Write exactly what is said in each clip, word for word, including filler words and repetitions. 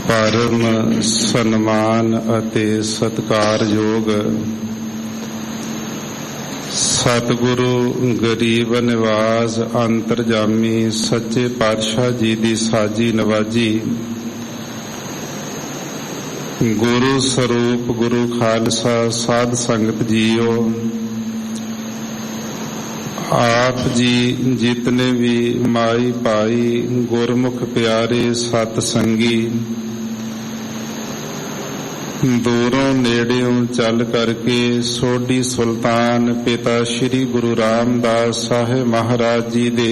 ਪਰਮ ਸਨਮਾਨ ਅਤੇ ਸਤਿਕਾਰਯੋਗ ਸਤਿਗੁਰੂ ਗਰੀਬ ਨਿਵਾਜ਼ ਅੰਤਰਜਾਮੀ ਸੱਚੇ ਪਾਤਸ਼ਾਹ ਜੀ ਦੀ ਸਾਜੀ ਨਵਾਜੀ ਗੁਰੂ ਸਰੂਪ ਗੁਰੂ ਖਾਲਸਾ ਸਾਧ ਸੰਗਤ ਜੀਓ, ਆਪ ਜੀ ਜਿਤਨੇ ਵੀ ਮਾਈ ਭਾਈ ਗੁਰਮੁਖ ਪਿਆਰੇ ਸਤ ਸੰਗੀ ਦੂਰੋਂ ਨੇੜਿਓਂ ਚੱਲ ਕਰਕੇ ਸੋਢੀ ਸੁਲਤਾਨ ਪਿਤਾ ਸ਼੍ਰੀ ਗੁਰੂ ਰਾਮਦਾਸ ਸਾਹਿਬ ਮਹਾਰਾਜ ਜੀ ਦੇ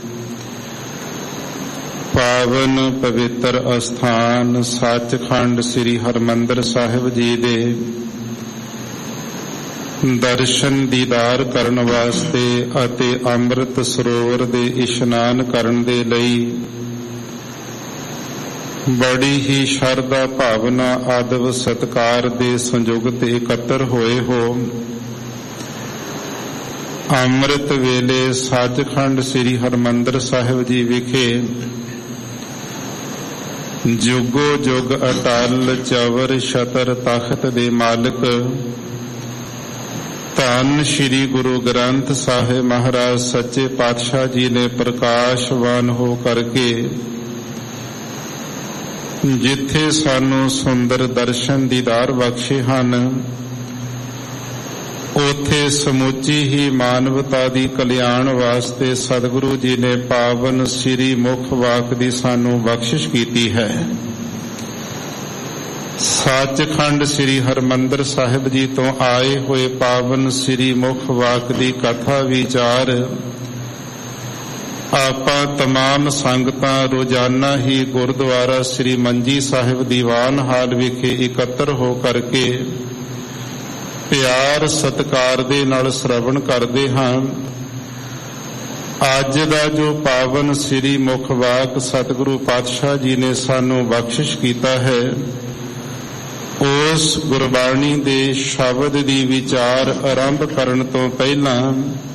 ਪਾਵਨ ਪਵਿੱਤਰ ਅਸਥਾਨ ਸੱਚਖੰਡ ਸ੍ਰੀ ਹਰਿਮੰਦਰ ਸਾਹਿਬ ਜੀ ਦੇ ਦਰਸ਼ਨ ਦੀਦਾਰ ਕਰਨ ਵਾਸਤੇ ਅਤੇ ਅੰਮ੍ਰਿਤ ਸਰੋਵਰ ਦੇ ਇਸ਼ਨਾਨ ਕਰਨ ਦੇ ਲਈ ਬੜੀ ਹੀ ਸ਼ਰਧਾ ਭਾਵਨਾ ਆਦਬ ਸਤਿਕਾਰ ਦੇ ਸੰਯੋਗ ਤੇ ਇਕੱਤਰ ਹੋਏ ਹੋ। ਅੰਮ੍ਰਿਤ ਵੇਲੇ ਸੱਚਖੰਡ ਸ੍ਰੀ ਹਰਿਮੰਦਰ ਸਾਹਿਬ ਜੀ ਵਿਖੇ ਜੁਗੋ ਜੁਗ ਅਟਲ ਚਵਰ ਛਤਰ ਤਖਤ ਦੇ ਮਾਲਕ ਧੰਨ ਸ਼੍ਰੀ ਗੁਰੂ ਗ੍ਰੰਥ ਸਾਹਿਬ ਮਹਾਰਾਜ ਸੱਚੇ ਪਾਤਸ਼ਾਹ ਜੀ ਨੇ ਪ੍ਰਕਾਸ਼ਵਾਨ ਹੋ ਕਰਕੇ ਜਿੱਥੇ ਸਾਨੂੰ ਸੁੰਦਰ ਦਰਸ਼ਨ ਦੀਦਾਰ ਬਖਸ਼ੇ ਹਨ, ਉੱਥੇ ਸਮੁੱਚੀ ਹੀ ਮਾਨਵਤਾ ਦੀ ਕਲਿਆਣ ਵਾਸਤੇ ਸਤਿਗੁਰੂ ਜੀ ਨੇ ਪਾਵਨ ਸ੍ਰੀ ਮੁਖ ਵਾਕ ਦੀ ਸਾਨੂੰ ਬਖਸ਼ਿਸ਼ ਕੀਤੀ ਹੈ। ਸੱਚਖੰਡ ਸ੍ਰੀ ਹਰਿਮੰਦਰ ਸਾਹਿਬ ਜੀ ਤੋਂ ਆਏ ਹੋਏ ਪਾਵਨ ਸ੍ਰੀ ਮੁਖ ਵਾਕ ਦੀ ਕਥਾ ਵਿਚਾਰ ਆਪਾਂ ਤਮਾਮ ਸੰਗਤਾਂ ਰੋਜ਼ਾਨਾ ਹੀ ਗੁਰਦੁਆਰਾ ਸ੍ਰੀ ਮੰਜੀ ਸਾਹਿਬ ਦੀਵਾਨ ਹਾਲ ਵਿਖੇ ਇਕੱਤਰ ਹੋ ਕਰਕੇ ਪਿਆਰ ਸਤਿਕਾਰ ਦੇ ਨਾਲ ਸ਼ਰਵਣ ਕਰਦੇ ਹਾਂ। ਅੱਜ ਦਾ ਜੋ ਪਾਵਨ ਸ੍ਰੀ ਮੁਖ ਵਾਕ ਸਤਿਗੁਰੂ ਪਾਤਸ਼ਾਹ ਜੀ ਨੇ ਸਾਨੂੰ ਬਖਸ਼ਿਸ਼ ਕੀਤਾ ਹੈ, ਉਸ ਗੁਰਬਾਣੀ ਦੇ ਸ਼ਬਦ ਦੀ ਵਿਚਾਰ ਆਰੰਭ ਕਰਨ ਤੋਂ ਪਹਿਲਾਂ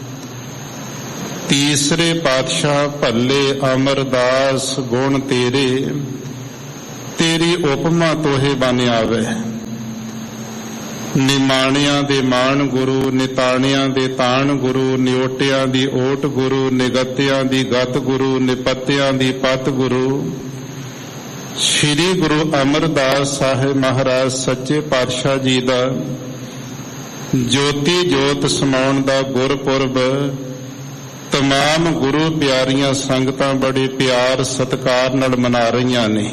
ਤੀਸਰੇ ਪਾਤਸ਼ਾਹ ਭੱਲੇ ਅਮਰਦਾਸ ਗੁਣ ਤੇਰੇ, ਤੇਰੀ ਉਪਮਾ ਤੋਹੇ ਬਨ ਆਵੇ। ਨਿਮਾਣਿਆਂ ਦੇ ਮਾਣ ਗੁਰੂ, ਨਿਤਾਣਿਆਂ ਦੇ ਤਾਣ ਗੁਰੂ, ਨਿਓਟਿਆਂ ਦੀ ਓਟ ਗੁਰੂ, ਨਿਗਤਿਆਂ ਦੀ ਗਤ ਗੁਰੂ, ਨਿਪੱਤਿਆਂ ਦੀ ਪਤ ਗੁਰੂ। ਸ਼੍ਰੀ ਗੁਰੂ ਅਮਰਦਾਸ ਸਾਹਿਬ ਮਹਾਰਾਜ ਸੱਚੇ ਪਾਤਸ਼ਾਹ ਜੀ ਦਾ ਜੋਤੀ ਜੋਤ ਸਮਾਉਣ ਦਾ ਗੁਰਪੁਰਬ ਤਮਾਮ ਗੁਰੂ ਪਿਆਰੀਆਂ ਸੰਗਤਾਂ ਬੜੇ ਪਿਆਰ ਸਤਿਕਾਰ ਨਾਲ ਮਨਾ ਰਹੀਆਂ ਨੇ।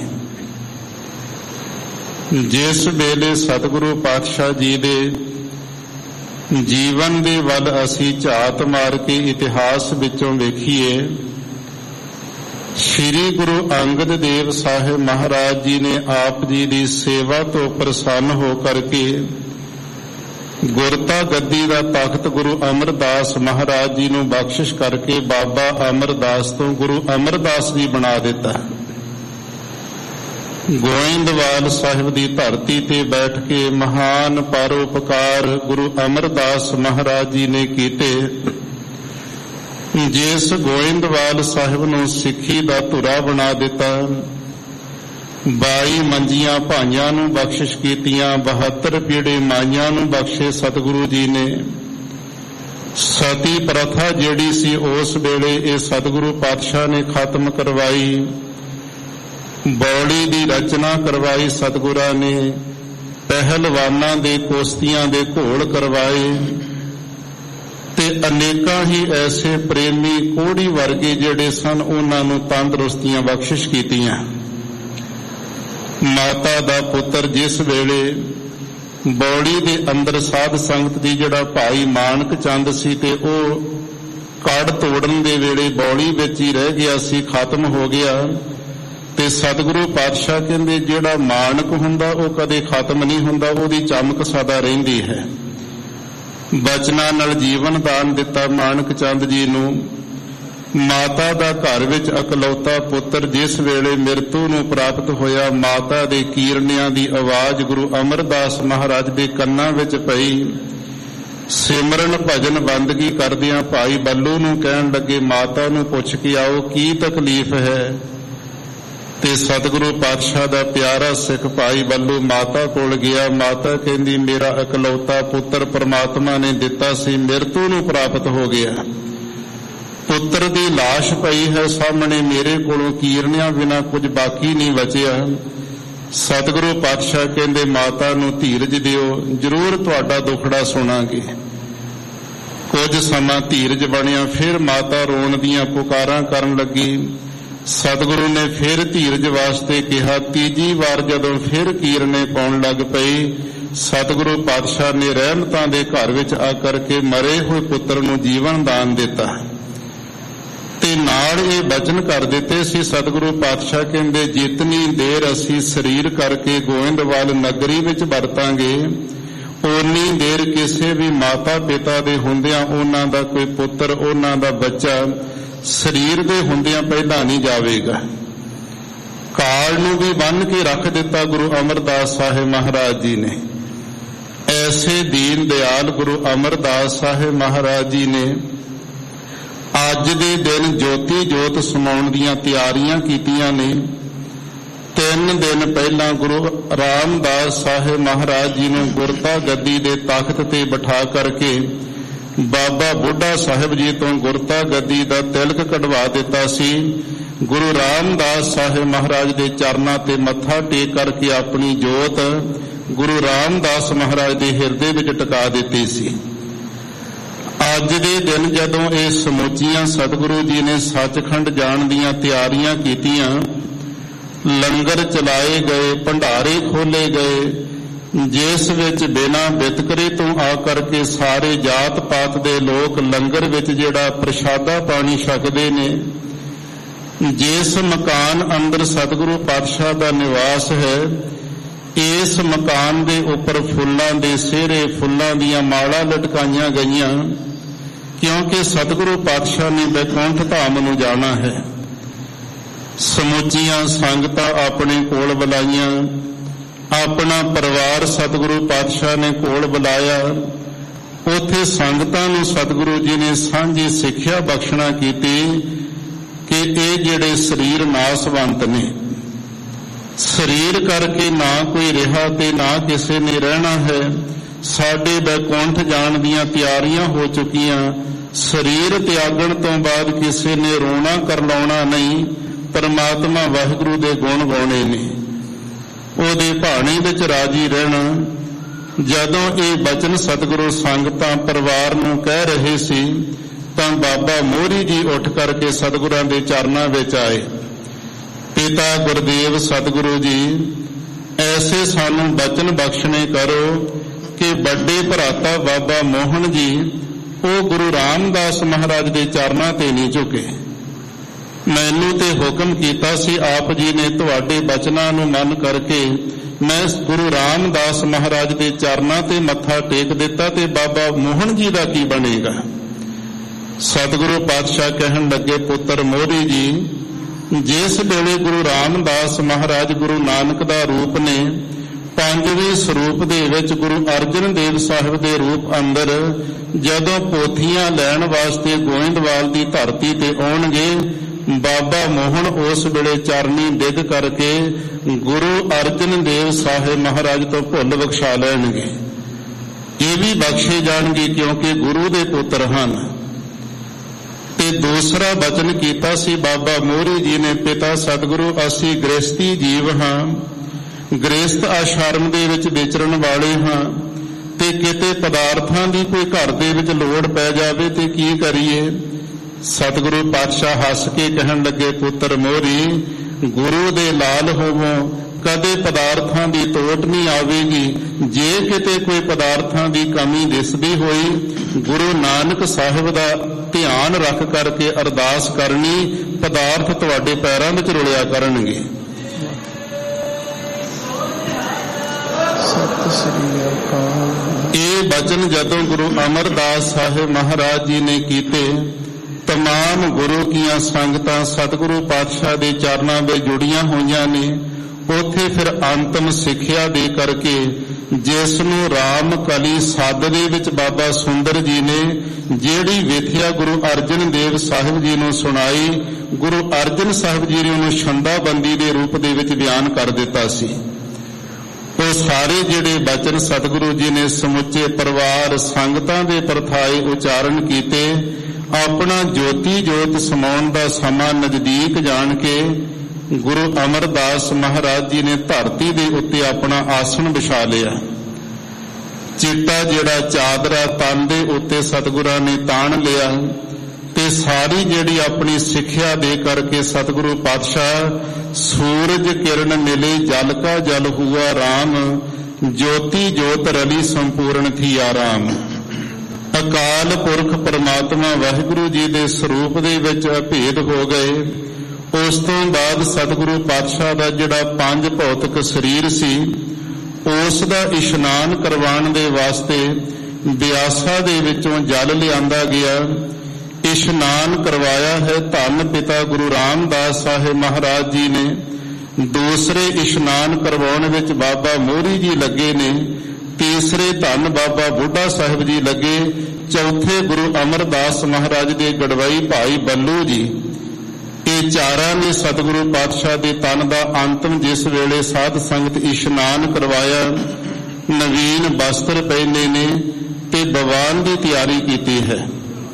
ਜਿਸ ਵੇਲੇ ਸਤਿਗੁਰੂ ਪਾਤਸ਼ਾਹ ਜੀ ਦੇ ਜੀਵਨ ਦੇ ਵੱਲ ਅਸੀਂ ਝਾਤ ਮਾਰ ਕੇ ਇਤਿਹਾਸ ਵਿੱਚੋਂ ਵੇਖੀਏ, ਸ਼੍ਰੀ ਗੁਰੂ ਅੰਗਦ ਦੇਵ ਸਾਹਿਬ ਮਹਾਰਾਜ ਜੀ ਨੇ ਆਪ ਜੀ ਦੀ ਸੇਵਾ ਤੋਂ ਪ੍ਰਸੰਨ ਹੋ ਕਰਕੇ ਗੁਰਤਾ ਗੱਦੀ ਦਾ ਤਖਤ ਗੁਰੂ ਅਮਰਦਾਸ ਮਹਾਰਾਜ ਜੀ ਨੂੰ ਬਖਸ਼ਿਸ਼ ਕਰਕੇ ਬਾਬਾ ਅਮਰਦਾਸ ਤੋਂ ਗੁਰੂ ਅਮਰਦਾਸ ਜੀ ਬਣਾ ਦਿੱਤਾ। ਗੋਇੰਦਵਾਲ ਸਾਹਿਬ ਦੀ ਧਰਤੀ ਤੇ ਬੈਠ ਕੇ ਮਹਾਨ ਪਰਉਪਕਾਰ ਗੁਰੂ ਅਮਰਦਾਸ ਮਹਾਰਾਜ ਜੀ ਨੇ ਕੀਤੇ। ਜਿਸ ਗੋਇੰਦਵਾਲ ਸਾਹਿਬ ਨੂੰ ਸਿੱਖੀ ਦਾ ਧੁਰਾ ਬਣਾ ਦਿੱਤਾ, ਬਾਈ ਮੰਜੀਆਂ ਭਾਈਆਂ ਨੂੰ ਬਖਸ਼ਿਸ਼ ਕੀਤੀਆਂ, ਬਹੱਤਰ ਪੀੜੇ ਮਾਈਆਂ ਨੂੰ ਬਖਸ਼ੇ ਸਤਿਗੁਰੂ ਜੀ ਨੇ। ਸਤੀ ਪ੍ਰਥਾ ਜਿਹੜੀ ਸੀ ਉਸ ਵੇਲੇ ਇਹ ਸਤਿਗੁਰੂ ਪਾਤਸ਼ਾਹ ਨੇ ਖਤਮ ਕਰਵਾਈ। ਬੌਲੀ ਦੀ ਰਚਨਾ ਕਰਵਾਈ ਸਤਿਗੁਰਾਂ ਨੇ। ਪਹਿਲਵਾਨਾਂ ਦੇ ਕੁਸ਼ਤੀਆਂ ਦੇ ਘੋਲ ਕਰਵਾਏ ਤੇ ਅਨੇਕਾਂ ਹੀ ਐਸੇ ਪ੍ਰੇਮੀ ਕੋਹੜੀ ਵਰਗੇ ਜਿਹੜੇ ਸਨ ਉਹਨਾਂ ਨੂੰ ਤੰਦਰੁਸਤੀਆਂ ਬਖਸ਼ਿਸ਼ ਕੀਤੀਆਂ। ਮਾਤਾ ਦਾ ਪੁੱਤਰ ਜਿਸ ਵੇਲੇ ਬੌਲੀ ਦੇ ਅੰਦਰ ਸਾਧ ਸੰਗਤ ਦੀ ਜਿਹੜਾ ਭਾਈ ਮਾਨਕ ਚੰਦ ਸੀ ਤੇ ਉਹ ਕੜ ਤੋੜਨ ਦੇ ਵੇਲੇ ਬੌਲੀ ਵਿੱਚ ਹੀ ਰਹਿ ਗਿਆ ਸੀ, ਖਤਮ ਹੋ ਗਿਆ। ਤੇ ਸਤਿਗੁਰੂ ਪਾਤਸ਼ਾਹ ਕਹਿੰਦੇ ਜਿਹੜਾ ਮਾਨਕ ਹੁੰਦਾ ਉਹ ਕਦੇ ਖਤਮ ਨਹੀਂ ਹੁੰਦਾ, ਉਹਦੀ ਚਮਕ ਸਦਾ ਰਹਿੰਦੀ ਹੈ। ਬਚਨਾਂ ਨਾਲ ਜੀਵਨ ਦਾਨ ਦਿੱਤਾ ਮਾਨਕ ਚੰਦ ਜੀ ਨੂੰ। ਮਾਤਾ ਦਾ ਘਰ ਵਿੱਚ ਇਕਲੌਤਾ ਪੁੱਤਰ ਜਿਸ ਵੇਲੇ ਮਿਰਤੂ ਨੂੰ ਪ੍ਰਾਪਤ ਹੋਇਆ, ਮਾਤਾ ਦੇ ਕੀਰਨਿਆਂ ਦੀ ਆਵਾਜ਼ ਗੁਰੂ ਅਮਰਦਾਸ ਮਹਾਰਾਜ ਦੇ ਕੰਨਾਂ ਵਿੱਚ ਪਈ। ਸਿਮਰਨ ਭਜਨ ਬੰਦਗੀ ਕਰਦਿਆਂ ਭਾਈ ਬੱਲੂ ਨੂੰ ਕਹਿਣ ਲੱਗੇ, ਮਾਤਾ ਨੂੰ ਪੁੱਛ ਕੇ ਆਓ ਕੀ ਤਕਲੀਫ ਹੈ। ਤੇ ਸਤਿਗੁਰੂ ਪਾਤਸ਼ਾਹ ਦਾ ਪਿਆਰਾ ਸਿੱਖ ਭਾਈ ਬੱਲੂ ਮਾਤਾ ਕੋਲ ਗਿਆ। ਮਾਤਾ ਕਹਿੰਦੀ ਮੇਰਾ ਇਕਲੌਤਾ ਪੁੱਤਰ ਪ੍ਰਮਾਤਮਾ ਨੇ ਦਿੱਤਾ ਸੀ, ਮਿਰਤੂ ਨੂੰ ਪ੍ਰਾਪਤ ਹੋ ਗਿਆ। ਪੁੱਤਰ ਦੀ ਲਾਸ਼ ਪਈ ਹੈ ਸਾਹਮਣੇ, ਮੇਰੇ ਕੋਲੋਂ ਕੀਰਨਿਆਂ ਬਿਨਾਂ ਕੁਝ ਬਾਕੀ ਨਹੀਂ ਬਚਿਆ। ਸਤਿਗੁਰੂ ਪਾਤਸ਼ਾਹ ਕਹਿੰਦੇ ਮਾਤਾ ਨੂੰ ਧੀਰਜ ਦਿਓ, ਜ਼ਰੂਰ ਤੁਹਾਡਾ ਦੁੱਖੜਾ ਸੁਣਾਂਗੇ। ਕੁਝ ਸਮਾਂ ਧੀਰਜ ਬਣਿਆ, ਫਿਰ ਮਾਤਾ ਰੋਣ ਦੀਆਂ ਪੁਕਾਰਾਂ ਕਰਨ ਲੱਗੀ। ਸਤਿਗੁਰੂ ਨੇ ਫਿਰ ਧੀਰਜ ਵਾਸਤੇ ਕਿਹਾ। ਤੀਜੀ ਵਾਰ ਜਦੋਂ ਫਿਰ ਕੀਰਨੇ ਪਾਉਣ ਲੱਗ ਪਈ, ਸਤਿਗੁਰੂ ਪਾਤਸ਼ਾਹ ਨੇ ਰਹਿਮਤਾਂ ਦੇ ਘਰ ਵਿੱਚ ਆ ਕਰਕੇ ਮਰੇ ਹੋਏ ਪੁੱਤਰ ਨੂੰ ਜੀਵਨ ਦਾਨ ਦਿੱਤਾ ਤੇ ਨਾਲ ਇਹ ਬਚਨ ਕਰ ਦਿੱਤੇ ਸੀ। ਸਤਿਗੁਰੂ ਪਾਤਸ਼ਾਹ ਕਹਿੰਦੇ ਜਿਤਨੀ ਦੇਰ ਅਸੀਂ ਸਰੀਰ ਕਰਕੇ ਗੋਇੰਦਵਾਲ ਨਗਰੀ ਵਿੱਚ ਵਰਤਾਂਗੇ, ਓਨੀ ਦੇਰ ਕਿਸੇ ਵੀ ਮਾਤਾ ਪਿਤਾ ਦੇ ਹੁੰਦਿਆਂ ਉਹਨਾਂ ਦਾ ਕੋਈ ਪੁੱਤਰ, ਉਹਨਾਂ ਦਾ ਬੱਚਾ ਸਰੀਰ ਦੇ ਹੁੰਦਿਆਂ ਪਹਿਲਾਂ ਨਹੀਂ ਜਾਵੇਗਾ। ਕਾਲ ਨੂੰ ਵੀ ਬੰਨ੍ਹ ਕੇ ਰੱਖ ਦਿੱਤਾ ਗੁਰੂ ਅਮਰਦਾਸ ਸਾਹਿਬ ਮਹਾਰਾਜ ਜੀ ਨੇ। ਐਸੇ ਦੀਨ ਦਿਆਲ ਗੁਰੂ ਅਮਰਦਾਸ ਸਾਹਿਬ ਮਹਾਰਾਜ ਜੀ ਨੇ ਅੱਜ ਦੇ ਦਿਨ ਜੋਤੀ ਜੋਤ ਸਮਾਉਣ ਦੀਆਂ ਤਿਆਰੀਆਂ ਕੀਤੀਆਂ ਨੇ। ਤਿੰਨ ਦਿਨ ਪਹਿਲਾਂ ਗੁਰੂ ਰਾਮਦਾਸ ਸਾਹਿਬ ਮਹਾਰਾਜ ਜੀ ਨੂੰ ਗੁਰਤਾ ਗੱਦੀ ਦੇ ਤਖਤ ਤੇ ਬਿਠਾ ਕਰਕੇ ਬਾਬਾ ਬੁੱਢਾ ਸਾਹਿਬ ਜੀ ਤੋਂ ਗੁਰਤਾ ਗੱਦੀ ਦਾ ਤਿਲਕ ਕਢਵਾ ਦਿੱਤਾ ਸੀ। ਗੁਰੂ ਰਾਮਦਾਸ ਸਾਹਿਬ ਮਹਾਰਾਜ ਦੇ ਚਰਨਾਂ ਤੇ ਮੱਥਾ ਟੇਕ ਕਰਕੇ ਆਪਣੀ ਜੋਤ ਗੁਰੂ ਰਾਮਦਾਸ ਮਹਾਰਾਜ ਦੇ ਹਿਰਦੇ ਵਿੱਚ ਟਿਕਾ ਦਿੱਤੀ ਸੀ। ਅੱਜ ਦੇ ਦਿਨ ਜਦੋਂ ਇਹ ਸਮੁੱਚੀਆਂ ਸਤਿਗੁਰੂ ਜੀ ਨੇ ਸੱਚਖੰਡ ਜਾਣ ਦੀਆਂ ਤਿਆਰੀਆਂ ਕੀਤੀਆਂ, ਲੰਗਰ ਚਲਾਏ ਗਏ, ਭੰਡਾਰੇ ਖੋਲੇ ਗਏ, ਜਿਸ ਵਿੱਚ ਬਿਨਾਂ ਵਿਤਕਰੇ ਤੋਂ ਆ ਕਰਕੇ ਸਾਰੇ ਜਾਤ ਪਾਤ ਦੇ ਲੋਕ ਲੰਗਰ ਵਿੱਚ ਜਿਹੜਾ ਪ੍ਰਸ਼ਾਦਾ ਪਾਣੀ ਛਕਦੇ ਨੇ। ਜਿਸ ਮਕਾਨ ਅੰਦਰ ਸਤਿਗੁਰੂ ਪਾਤਸ਼ਾਹ ਦਾ ਨਿਵਾਸ ਹੈ, ਇਸ ਮਕਾਨ ਦੇ ਉੱਪਰ ਫੁੱਲਾਂ ਦੇ ਸਿਹਰੇ, ਫੁੱਲਾਂ ਦੀਆਂ ਮਾਲਾ ਲਟਕਾਈਆਂ ਗਈਆਂ, ਕਿਉਂਕਿ ਸਤਿਗੁਰੂ ਪਾਤਸ਼ਾਹ ਨੇ ਬੈਕੁੰਠ ਧਾਮ ਨੂੰ ਜਾਣਾ ਹੈ। ਸਮੁੱਚੀਆਂ ਸੰਗਤਾਂ ਆਪਣੇ ਕੋਲ ਬੁਲਾਈਆਂ, ਆਪਣਾ ਪਰਿਵਾਰ ਸਤਿਗੁਰੂ ਪਾਤਸ਼ਾਹ ਨੇ ਕੋਲ ਬੁਲਾਇਆ। ਉੱਥੇ ਸੰਗਤਾਂ ਨੂੰ ਸਤਿਗੁਰੂ ਜੀ ਨੇ ਸਾਂਝੀ ਸਿੱਖਿਆ ਬਖਸ਼ਣਾ ਕੀਤੀ ਕਿ ਇਹ ਜਿਹੜੇ ਸਰੀਰ ਨਾਸਵੰਤ ਨੇ, ਸਰੀਰ ਕਰਕੇ ਨਾ ਕੋਈ ਰਿਹਾ ਤੇ ਨਾ ਕਿਸੇ ਨੇ ਰਹਿਣਾ ਹੈ। ਸਾਡੇ ਬੈਕੁੰਠ ਜਾਣ ਦੀਆਂ ਤਿਆਰੀਆਂ ਹੋ ਚੁੱਕੀਆਂ। ਸਰੀਰ ਤਿਆਗਣ ਤੋਂ ਬਾਅਦ ਕਿਸੇ ਨੇ ਰੋਣਾ ਕਰਲਾਉਣਾ ਨਹੀਂ, ਪਰਮਾਤਮਾ ਵਾਹਿਗੁਰੂ ਦੇ ਗੁਣ ਗਾਉਣੇ ਨੇ, ਉਹਦੇ ਭਾਣੇ ਵਿੱਚ ਰਾਜੀ ਰਹਿਣਾ। ਜਦੋਂ ਇਹ ਬਚਨ ਸਤਿਗੁਰੂ ਸੰਗਤਾਂ ਪਰਿਵਾਰ ਨੂੰ ਕਹਿ ਰਹੇ ਸੀ ਤਾਂ ਬਾਬਾ ਮੋਹਰੀ ਜੀ ਉੱਠ ਕਰਕੇ ਸਤਿਗੁਰਾਂ ਦੇ ਚਰਨਾਂ ਵਿੱਚ ਆਏ। ਪਿਤਾ ਗੁਰਦੇਵ ਸਤਿਗੁਰੂ ਜੀ, ਐਸੇ ਸਾਨੂੰ ਬਚਨ ਬਖਸ਼ਣੇ ਕਰੋ ਕਿ ਵੱਡੇ ਭਰਾਤਾ ਬਾਬਾ ਮੋਹਨ ਜੀ ਉਹ ਗੁਰੂ ਰਾਮਦਾਸ ਮਹਾਰਾਜ ਦੇ ਚਰਨਾਂ ਤੇ ਨਹੀਂ ਝੁਕੇ। ਮੈਨੂੰ ਤੇ ਹੁਕਮ ਕੀਤਾ ਸੀ ਆਪ ਜੀ ਨੇ, ਤੁਹਾਡੇ ਬਚਨਾਂ ਨੂੰ ਮੰਨ ਕਰਕੇ ਮੈਂ ਗੁਰੂ ਰਾਮਦਾਸ ਮਹਾਰਾਜ ਦੇ ਚਰਨਾਂ ਤੇ ਮੱਥਾ ਟੇਕ ਦਿੱਤਾ, ਤੇ ਬਾਬਾ ਮੋਹਨ ਜੀ ਦਾ ਕੀ ਬਣੇਗਾ। ਸਤਿਗੁਰੂ ਪਾਤਸ਼ਾਹ ਕਹਿਣ ਲੱਗੇ, ਪੁੱਤਰ ਮੋਹਰੀ ਜੀ, ਜਿਸ ਵੇਲੇ ਗੁਰੂ ਰਾਮਦਾਸ ਮਹਾਰਾਜ ਗੁਰੂ ਨਾਨਕ ਦਾ ਰੂਪ ਨੇ, ਪੰਜਵੇਂ ਸਰੂਪ ਦੇ ਵਿੱਚ ਗੁਰੂ ਅਰਜਨ ਦੇਵ ਸਾਹਿਬ ਦੇ ਰੂਪ ਅੰਦਰ ਜਦੋਂ ਪੋਥੀਆਂ ਲੈਣ ਵਾਸਤੇ ਗੋਇੰਦਵਾਲ ਦੀ ਧਰਤੀ ਤੇ ਆਉਣਗੇ, ਬਾਬਾ ਮੋਹਨ ਉਸ ਵੇਲੇ ਚਰਨੀ ਡਿੱਗ ਕਰਕੇ ਗੁਰੂ ਅਰਜਨ ਦੇਵ ਸਾਹਿਬ ਮਹਾਰਾਜ ਤੋਂ ਭੁੱਲ ਬਖਸ਼ਾ ਲੈਣਗੇ। ਇਹ ਵੀ ਬਖਸ਼ੇ ਜਾਣਗੇ ਕਿਉਂਕਿ ਗੁਰੂ ਦੇ ਪੁੱਤਰ ਹਨ। ਤੇ ਦੂਸਰਾ ਬਚਨ ਕੀਤਾ ਸੀ ਬਾਬਾ ਮੋਹਰੀ ਜੀ ਨੇ, ਪਿਤਾ ਸਤਿਗੁਰੂ, ਅਸੀਂ ਗ੍ਰਸਤੀ ਜੀਵ ਹਾਂ, ਗ੍ਰਸਤ ਆਸ਼ਰਮ ਦੇ ਵਿੱਚ ਵਿਚਰਨ ਵਾਲੇ ਹਾਂ, ਤੇ ਕਿਤੇ ਪਦਾਰਥਾਂ ਦੀ ਕੋਈ ਘਰ ਦੇ ਵਿੱਚ ਲੋੜ ਪੈ ਜਾਵੇ ਤੇ ਕੀ ਕਰੀਏ। ਸਤਿਗੁਰੂ ਪਾਤਸ਼ਾਹ ਹੱਸ ਕੇ ਕਹਿਣ ਲੱਗੇ, ਪੁੱਤਰ ਮੋਹਰੀ, ਗੁਰੂ ਦੇ ਲਾਲ ਹੋਵੋ, ਕਦੇ ਪਦਾਰਥਾਂ ਦੀ ਤੋਟ ਨਹੀਂ ਆਵੇਗੀ। ਜੇ ਕਿਤੇ ਕੋਈ ਪਦਾਰਥਾਂ ਦੀ ਕਮੀ ਦਿਸਦੀ ਹੋਈ, ਗੁਰੂ ਨਾਨਕ ਸਾਹਿਬ ਦਾ ਧਿਆਨ ਰੱਖ ਕਰਕੇ ਅਰਦਾਸ ਕਰਨੀ, ਪਦਾਰਥ ਤੁਹਾਡੇ ਪੈਰਾਂ ਵਿੱਚ ਰੁਲਿਆ ਕਰਨਗੇ। ਸਤਿ ਸ੍ਰੀ ਅਕਾਲ। ਇਹ ਬਚਨ ਜਦੋਂ ਗੁਰੂ ਅਮਰਦਾਸ ਸਾਹਿਬ ਮਹਾਰਾਜ ਜੀ ਨੇ ਕੀਤੇ, तमाम गुरु कीਆਂ संगतां सतगुरु पातशाह दे चरनां दे जुड़ियां होईयां ने। उत्थे फिर अंतिम सिक्ख्या दे करके ਜਿਸ ਨੂੰ ਰਾਮ ਕਲੀ ਸੱਦ ਦੇ ਵਿੱਚ ਬਾਬਾ ਸੁੰਦਰ ਜੀ ਨੇ ਜਿਹੜੀ ਵਿਥਿਆ ਗੁਰੂ ਅਰਜਨ ਦੇਵ ਸਾਹਿਬ ਜੀ ਨੂੰ ਸੁਣਾਈ, ਗੁਰੂ ਅਰਜਨ ਸਾਹਿਬ ਜੀ ਨੇ ਉਹਨੂੰ ਛੰਦਾਬੰਦੀ ਦੇ ਰੂਪ ਦੇ ਵਿੱਚ ਬਿਆਨ ਕਰ ਦਿੱਤਾ ਸੀ। ਉਹ ਸਾਰੇ ਜਿਹੜੇ ਬਚਨ ਸਤਿਗੁਰੂ ਜੀ ਨੇ ਸਮੁੱਚੇ ਪਰਿਵਾਰ ਸੰਗਤਾਂ ਦੇ ਪ੍ਰਥਾਏ ਉਚਾਰਨ ਕੀਤੇ। ਆਪਣਾ ਜੋਤੀ ਜੋਤ ਸਮਾਉਣ ਦਾ ਸਮਾਂ ਨਜ਼ਦੀਕ ਜਾਣ ਕੇ ਗੁਰੂ ਅਮਰਦਾਸ ਮਹਾਰਾਜ ਜੀ ਨੇ ਧਰਤੀ ਦੇ ਉੱਤੇ ਆਪਣਾ ਆਸਣ ਵਿਛਾ ਲਿਆ। ਚਿੱਟਾ ਜਿਹੜਾ ਚਾਦਰਾ ਤਨ ਦੇ ਉੱਤੇ ਸਤਿਗੁਰਾਂ ਨੇ ਤਾਣ ਲਿਆ ਤੇ ਸਾਰੀ ਜਿਹੜੀ ਆਪਣੀ ਸਿੱਖਿਆ ਦੇ ਕਰਕੇ ਸਤਿਗੁਰੂ ਪਾਤਸ਼ਾਹ ਸੂਰਜ ਕਿਰਨ ਮਿਲੇ ਜਲ ਕਾ ਜਲ ਹੁਆ ਰਾਮ, ਜੋਤੀ ਜੋਤ ਰਲੀ ਸੰਪੂਰਨ ਥੀ ਆਰਾਮ। ਅਕਾਲ ਪੁਰਖ ਪਰਮਾਤਮਾ ਵਾਹਿਗੁਰੂ ਜੀ ਦੇ ਸਰੂਪ ਦੇ ਵਿੱਚ ਅਭੇਦ ਹੋ ਗਏ। ਉਸ ਤੋਂ ਬਾਅਦ ਸਤਿਗੁਰੂ ਪਾਤਸ਼ਾਹ ਦਾ ਜਿਹੜਾ ਪੰਜ ਭੌਤਿਕ ਸਰੀਰ ਸੀ ਉਸ ਦਾ ਇਸ਼ਨਾਨ ਕਰਵਾਉਣ ਦੇ ਵਾਸਤੇ ਬਿਆਸਾ ਦੇ ਵਿੱਚੋਂ ਜਲ ਲਿਆਂਦਾ ਗਿਆ। ਇਸ਼ਨਾਨ ਕਰਵਾਇਆ ਹੈ ਧੰਨ ਪਿਤਾ ਗੁਰੂ ਰਾਮਦਾਸ ਸਾਹਿਬ ਮਹਾਰਾਜ ਜੀ ਨੇ। ਦੂਸਰੇ ਇਸ਼ਨਾਨ ਕਰਵਾਉਣ ਵਿੱਚ ਬਾਬਾ ਮੋਹਰੀ ਜੀ ਲੱਗੇ ਨੇ। ਤੀਸਰੇ ਧੰਨ ਬਾਬਾ ਬੁੱਢਾ ਸਾਹਿਬ ਜੀ ਲੱਗੇ। ਚੌਥੇ ਗੁਰੂ ਅਮਰਦਾਸ ਮਹਾਰਾਜ ਦੇ ਗੜਵਈ ਭਾਈ ਬੱਲੂ ਜੀ। ਇਹ ਚਾਰਾਂ ਨੇ ਸਤਿਗੁਰੂ ਪਾਤਸ਼ਾਹ ਦੇ ਤਨ ਦਾ ਅੰਤਮ ਜਿਸ ਵੇਲੇ ਸਾਧ ਸੰਗਤ ਇਸ਼ਨਾਨ ਕਰਵਾਇਆ, ਨਵੀਨ ਬਸਤਰ ਪਹਿਨੇ ਨੇ ਤੇ ਬਵਾਨ ਦੀ ਤਿਆਰੀ ਕੀਤੀ ਹੈ।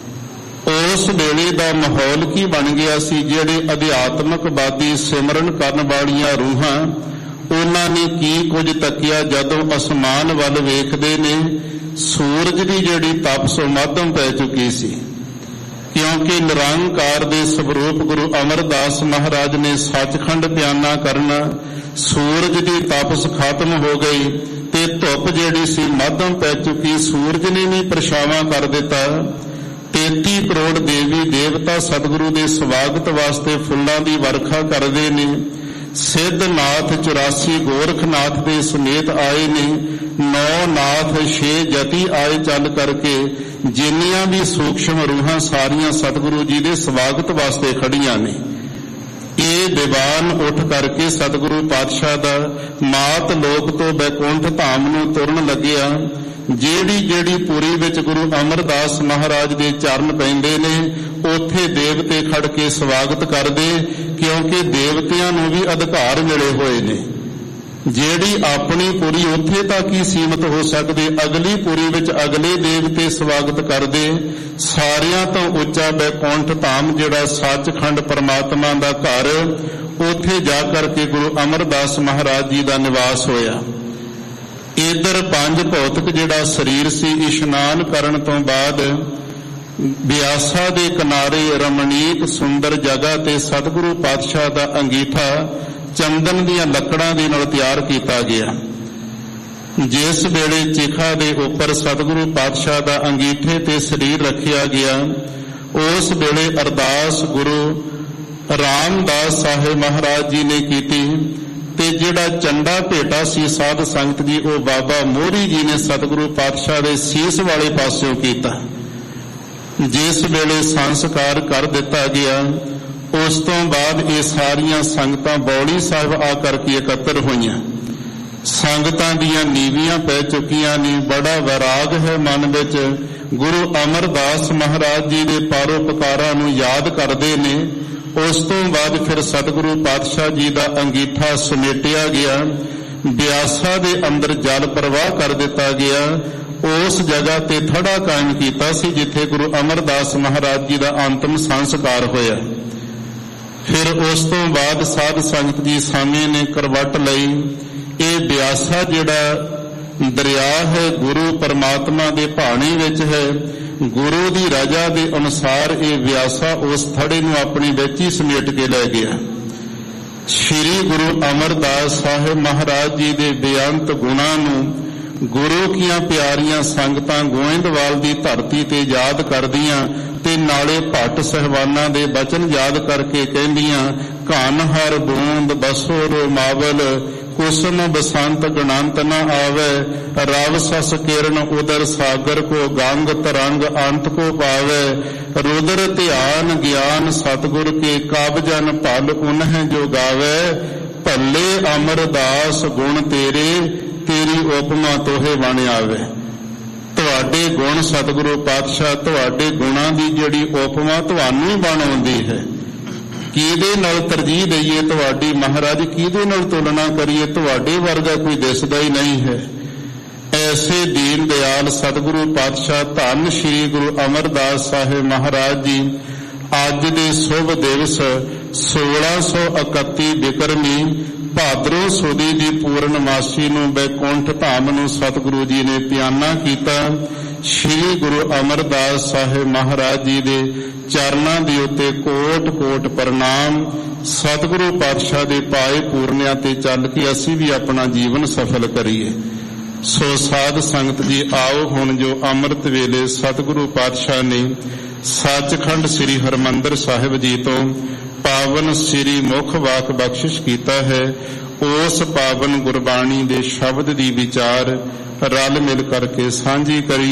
ਉਸ ਵੇਲੇ ਦਾ ਮਾਹੌਲ ਕੀ ਬਣ ਗਿਆ ਸੀ? ਜਿਹੜੇ ਅਧਿਆਤਮਕਵਾਦੀ ਸਿਮਰਨ ਕਰਨ ਵਾਲੀਆਂ ਰੂਹਾਂ ਉਹਨਾਂ ਨੇ ਕੀ ਕੁਝ ਤੱਕਿਆ ਜਦੋਂ ਅਸਮਾਨ ਵੱਲ ਵੇਖਦੇ ਨੇ। ਸੂਰਜ ਦੀ ਜਿਹੜੀ ਤਪਸ ਮੱਧਮ ਪੈ ਚੁੱਕੀ ਸੀ, ਕਿਉਂਕਿ ਨਿਰੰਕਾਰ ਦੇ ਸਵਰੂਪ ਗੁਰੂ ਅਮਰਦਾਸ ਮਹਾਰਾਜ ਨੇ ਸੱਚਖੰਡ ਬਿਆਨਾ ਕਰਨਾ। ਸੂਰਜ ਦੀ ਤਪਸ ਖਤਮ ਹੋ ਗਈ ਤੇ ਧੁੱਪ ਜਿਹੜੀ ਸੀ ਮੱਧਮ ਪੈ ਚੁੱਕੀ। ਸੂਰਜ ਨੇ ਵੀ ਪਰਛਾਵਾਂ ਕਰ ਦਿੱਤਾ। ਤੇਤੀ ਕਰੋੜ ਦੇਵੀ ਦੇਵਤਾ ਸਤਿਗੁਰੂ ਦੇ ਸਵਾਗਤ ਵਾਸਤੇ ਫੁੱਲਾਂ ਦੀ ਵਰਖਾ ਕਰਦੇ ਨੇ। ਸਿੱਧਨਾਥ ਚੁਰਾਸੀ ਗੋਰਖਨਾਥ ਦੇ ਸਮੇਤ ਆਏ ਨੇ। ਨੌ ਨਾਥ ਛੇ ਜਤੀ ਆਏ ਚੱਲ ਕਰਕੇ। ਜਿੰਨੀਆਂ ਵੀ ਸੂਖਸ਼ਮ ਰੂਹਾਂ ਸਾਰੀਆਂ ਸਤਿਗੁਰੂ ਜੀ ਦੇ ਸਵਾਗਤ ਵਾਸਤੇ ਖੜੀਆਂ ਨੇ। ਇਹ ਦੀਵਾਨ ਉੱਠ ਕਰਕੇ ਸਤਿਗੁਰੂ ਪਾਤਸ਼ਾਹ ਦਾ ਮਾਤ ਲੋਕ ਤੋਂ ਬੈਕੁੰਠ ਧਾਮ ਨੂੰ ਤੁਰਨ ਲੱਗਿਆ। ਜਿਹੜੀ ਜਿਹੜੀ ਪੁਰੀ ਵਿੱਚ ਗੁਰੂ ਅਮਰਦਾਸ ਮਹਾਰਾਜ ਦੇ ਚਰਨ ਪੈਂਦੇ ਨੇ ਉੱਥੇ ਦੇਵਤੇ ਖੜ ਕੇ ਸਵਾਗਤ ਕਰਦੇ, ਕਿਉਂਕਿ ਦੇਵਤਿਆਂ ਨੂੰ ਵੀ ਅਧਿਕਾਰ ਮਿਲੇ ਹੋਏ ਨੇ। ਜਿਹੜੀ ਆਪਣੀ ਪੁਰੀ ਉੱਥੇ ਤੱਕ ਹੀ ਸੀਮਤ ਹੋ ਸਕਦੇ, ਅਗਲੀ ਪੁਰੀ ਵਿੱਚ ਅਗਲੇ ਦੇਵਤੇ ਸਵਾਗਤ ਕਰਦੇ। ਸਾਰਿਆਂ ਤੋਂ ਉੱਚਾ ਬੈਕੁੰਠ ਧਾਮ ਜਿਹੜਾ ਸੱਚਖੰਡ ਪਰਮਾਤਮਾ ਦਾ ਘਰ, ਉੱਥੇ ਜਾ ਕਰਕੇ ਗੁਰੂ ਅਮਰਦਾਸ ਮਹਾਰਾਜ ਜੀ ਦਾ ਨਿਵਾਸ ਹੋਇਆ। ਇਧਰ ਪੰਜ ਭੌਤਿਕ ਜਿਹੜਾ ਸਰੀਰ ਸੀ, ਇਸ਼ਨਾਨ ਕਰਨ ਤੋਂ ਬਾਅਦ ਬਿਆਸਾ ਦੇ ਕਿਨਾਰੇ ਰਮਣੀਕ ਸੁੰਦਰ ਜਗ੍ਹਾ ਤੇ ਸਤਿਗੁਰੂ ਪਾਤਸ਼ਾਹ ਦਾ ਅੰਗੀਠਾ ਚੰਦਨ ਦੀਆਂ ਲੱਕੜਾਂ ਦੇ ਨਾਲ ਤਿਆਰ ਕੀਤਾ ਗਿਆ। ਜਿਸ ਵੇਲੇ ਚਿਖਾ ਦੇ ਉੱਪਰ ਸਤਿਗੁਰੂ ਪਾਤਸ਼ਾਹ ਦਾ ਅੰਗੀਠੇ ਤੇ ਸਰੀਰ ਰੱਖਿਆ ਗਿਆ, ਉਸ ਵੇਲੇ ਅਰਦਾਸ ਗੁਰੂ ਰਾਮਦਾਸ ਸਾਹਿਬ ਮਹਾਰਾਜ ਜੀ ਨੇ ਕੀਤੀ ਤੇ ਜਿਹੜਾ ਚੰਡਾ ਭੇਟਾ ਸੀ ਸਾਧ ਸੰਗਤ ਜੀ, ਉਹ ਬਾਬਾ ਮੋਹਰੀ ਜੀ ਨੇ ਸਤਿਗੁਰੂ ਪਾਤਸ਼ਾਹ ਦੇ ਸੀਸ ਵਾਲੇ ਪਾਸਿਓਂ ਕੀਤਾ। ਜਿਸ ਵੇਲੇ ਸੰਸਕਾਰ ਕਰ ਦਿੱਤਾ ਗਿਆ, ਉਸ ਤੋਂ ਬਾਅਦ ਇਹ ਸਾਰੀਆਂ ਸੰਗਤਾਂ ਬੌਲੀ ਸਾਹਿਬ ਆ ਕਰਕੇ ਇਕੱਤਰ ਹੋਈਆਂ। ਸੰਗਤਾਂ ਦੀਆਂ ਨੀਵੀਆਂ ਪੈ ਚੁੱਕੀਆਂ ਨੇ। ਬੜਾ ਵੈਰਾਗ ਹੈ ਮਨ ਵਿੱਚ। ਗੁਰੂ ਅਮਰਦਾਸ ਮਹਾਰਾਜ ਜੀ ਦੇ ਪਰਉਪਕਾਰਾਂ ਨੂੰ ਯਾਦ ਕਰਦੇ ਨੇ। ਉਸ ਤੋਂ ਬਾਅਦ ਫਿਰ ਸਤਿਗੁਰੂ ਪਾਤਸ਼ਾਹ ਜੀ ਦਾ ਅੰਗੀਠਾ ਸਮੇਟਿਆ ਗਿਆ। ਬਿਆਸਾ ਦੇ ਅੰਦਰ ਜਲ ਪ੍ਰਵਾਹ ਕਰ ਦਿੱਤਾ ਗਿਆ। ਉਸ ਜਗ੍ਹਾ ਤੇ ਥੜਾ ਕਾਇਮ ਕੀਤਾ ਸੀ ਜਿੱਥੇ ਗੁਰੂ ਅਮਰਦਾਸ ਮਹਾਰਾਜ ਜੀ ਦਾ ਅੰਤਮ ਸੰਸਕਾਰ ਹੋਇਆ। ਫਿਰ ਉਸ ਤੋਂ ਬਾਅਦ ਸਾਧ ਸੰਗਤ ਜੀ ਸਾਹਮਣੇ ਨੇ ਕਰਵਟ ਲਈ। ਇਹ ਬਿਆਸਾ ਜਿਹੜਾ ਦਰਿਆ ਹੈ, ਗੁਰੂ ਪਰਮਾਤਮਾ ਦੇ ਭਾਣੇ ਵਿੱਚ ਹੈ। ਗੁਰੂ ਦੀ ਰਜ਼ਾ ਦੇ ਅਨੁਸਾਰ ਇਹ ਬਿਆਸਾ ਉਸ ਥੜੇ ਨੂੰ ਆਪਣੀ ਵਿੱਚ ਹੀ ਸਮੇਟ ਕੇ ਲੈ ਗਿਆ। ਸ੍ਰੀ ਗੁਰੂ ਅਮਰਦਾਸ ਸਾਹਿਬ ਮਹਾਰਾਜ ਜੀ ਦੇ ਬੇਅੰਤ ਗੁਣਾਂ ਨੂੰ ਗੁਰੂ ਕੀਆਂ ਪਿਆਰੀਆਂ ਸੰਗਤਾਂ ਗੋਇੰਦਵਾਲ ਦੀ ਧਰਤੀ ਤੇ ਯਾਦ ਕਰਦੀਆਂ ਤੇ ਨਾਲੇ ਭੱਟ ਸਹਿਬਾਨਾਂ ਦੇ ਬਚਨ ਯਾਦ ਕਰਕੇ ਕਹਿੰਦੀਆਂ, ਘਨ ਹਰ ਬੂੰਦ ਬਸੋ ਰੋਮਾਵਲ, ਕੁਸਮ ਬਸੰਤ ਗਣੰਤ ਨ ਆਵੇ, ਰਵ ਸਸ ਕਿਰਨ ਉਦਰ ਸਾਗਰ ਕੋ, ਗੰਗ ਤਰੰਗ ਅੰਤ ਕੋ ਪਾਵੇ, ਰੁਦਰ ਧਿਆਨ ਗਿਆਨ ਸਤਿਗੁਰ ਕੇ, ਕਬ ਜਨ ਭਲ ਉਨਹਿ ਜੋ ਗਾਵੇ, ਭੱਲੇ ਅਮਰਦਾਸ ਗੁਣ ਤੇਰੇ, ਤੇਰੀ ਉਪਮਾ ਤੋਹੇ ਬਣ ਆਵੇ। ਤੁਹਾਡੇ ਗੁਣ ਸਤਿਗੁਰੂ ਪਾਤਸ਼ਾਹ, ਤੁਹਾਡੇ ਗੁਣਾਂ ਦੀ ਜਿਹੜੀ ਉਪਮਾ ਤੁਹਾਨੂੰ ਹੀ ਬਣ ਆਉਂਦੀ ਹੈ। ਕਿਹਦੇ ਨਾਲ ਤਰਜੀਹ ਦਈਏ ਤੁਹਾਡੀ ਮਹਾਰਾਜ, ਕਿਹਦੇ ਨਾਲ ਤੁਲਨਾ ਕਰੀਏ, ਤੁਹਾਡੇ ਵਰਗਾ ਕੋਈ ਦਿਸਦਾ ਹੀ ਨਹੀਂ ਹੈ। ਐਸੇ ਦੀਨ ਦਿਆਲ ਸਤਿਗੁਰੂ ਪਾਤਸ਼ਾਹ ਧੰਨ ਸ਼੍ਰੀ ਗੁਰੂ ਅਮਰਦਾਸ ਸਾਹਿਬ ਮਹਾਰਾਜ ਜੀ ਅੱਜ ਦੇ ਸ਼ੁਭ ਦਿਵਸ ਸੋਲਾਂ ਸੌ ਇਕੱਤੀ ਬਿਕਰਮੀ ਭਾਦਰੋਂ ਸੁਦੀ ਦੀ ਪੂਰਨਮਾਸ਼ੀ ਨੂੰ ਬੈਕੁੰਠ ਧਾਮ ਨੂੰ ਸਤਿਗੁਰੂ ਜੀ ਨੇ ਪਿਆਨਾ ਕੀਤਾ। ਸ਼੍ਰੀ ਗੁਰੂ ਅਮਰਦਾਸ ਸਾਹਿਬ ਮਹਾਰਾਜ ਜੀ ਦੇ ਚਰਨਾਂ ਦੇ ਉੱਤੇ ਕੋਟ ਕੋਟ ਪ੍ਰਣਾਮ। ਸਤਿਗੁਰੂ ਪਾਤਸ਼ਾਹ ਦੇ ਪਾਏ ਪੂਰਨਿਆਂ ਤੇ ਚੱਲ ਕੇ ਅਸੀਂ ਵੀ ਆਪਣਾ ਜੀਵਨ ਸਫਲ ਕਰੀਏ। ਸੋ ਸਾਧ ਸੰਗਤ ਜੀ, ਆਓ ਹੁਣ ਜੋ ਅੰਮ੍ਰਿਤ ਵੇਲੇ ਸਤਿਗੁਰੂ ਪਾਤਸ਼ਾਹ ਨੇ ਸੱਚਖੰਡ ਸ੍ਰੀ ਹਰਿਮੰਦਰ ਸਾਹਿਬ ਜੀ ਤੋਂ ਪਾਵਨ ਸ੍ਰੀ ਮੁਖ ਵਾਕ ਬਖਸ਼ਿਸ਼ ਕੀਤਾ ਹੈ, ਉਸ ਪਾਵਨ ਗੁਰਬਾਣੀ ਦੇ ਸ਼ਬਦ ਦੀ ਵਿਚਾਰ ਰਲ ਮਿਲ ਕਰਕੇ ਸਾਂਝੀ ਕਰੀ।